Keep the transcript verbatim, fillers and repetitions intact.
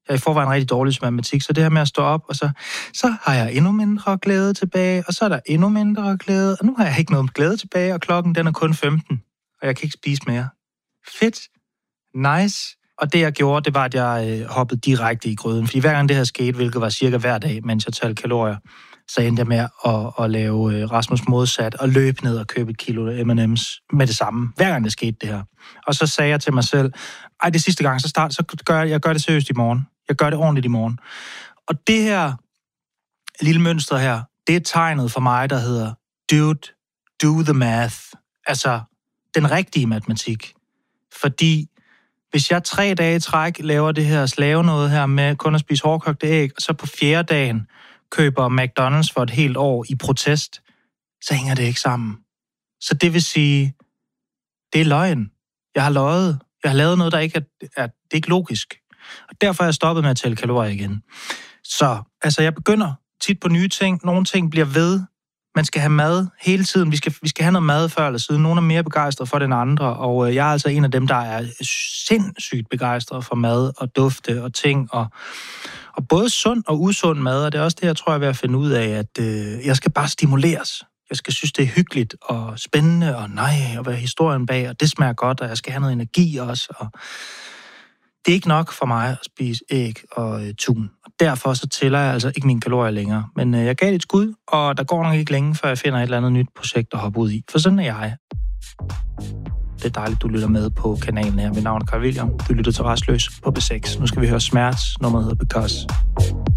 Jeg er i forvejen rigtig dårlig til matematik, så det her med at stå op, og så, så har jeg endnu mindre glæde tilbage, og så er der endnu mindre glæde, og nu har jeg ikke noget glæde tilbage, og klokken den er kun femten, og jeg kan ikke spise mere. Fedt. Nice. Og det jeg gjorde, det var, at jeg øh, hoppede direkte i gryden, fordi hver gang det her skete, hvilket var cirka hver dag, mens jeg talte kalorier, så endte jeg med at, at lave øh, Rasmus modsat og løbe ned og købe et kilo M and M's med det samme. Hver gang det skete det her. Og så sagde jeg til mig selv, ej, det sidste gang, så, start, så gør jeg, jeg gør det seriøst i morgen. Jeg gør det ordentligt i morgen. Og det her lille mønster her, det er tegnet for mig, der hedder dude, do the math. Altså, den rigtige matematik. Fordi hvis jeg tre dage i træk laver det her slave noget her med kun at spise hårdkogte æg, og så på fjerde dagen køber McDonald's for et helt år i protest, så hænger det ikke sammen. Så det vil sige, det er løgn. Jeg har løjet. Jeg har lavet noget, der ikke er, er, det er ikke logisk. Og derfor er jeg stoppet med at tælle kalorier igen. Så altså, jeg begynder tit på nye ting. Nogle ting bliver ved. Man skal have mad hele tiden. Vi skal, vi skal have noget mad før eller siden. Nogle er mere begejstrede for den andre, og jeg er altså en af dem, der er sindssygt begejstret for mad og dufte og ting, og, og både sund og usund mad, og det er også det, jeg tror, jeg er ved at finde ud af, at øh, jeg skal bare stimuleres. Jeg skal synes, det er hyggeligt og spændende, og nej, og hvad er historien bag, og det smager godt, og jeg skal have noget energi også, og det er ikke nok for mig at spise æg og øh, tun. Og derfor så tæller jeg altså ikke mine kalorier længere. Men øh, jeg gav det et skud, og der går nok ikke længe, før jeg finder et eller andet nyt projekt at hoppe ud i. For sådan er jeg. Det er dejligt, du lytter med på kanalen her. Mit navn er Carl William. Du lytter til Rastløs på B seks. Nu skal vi høre Smerts. Nummeret hedder Because.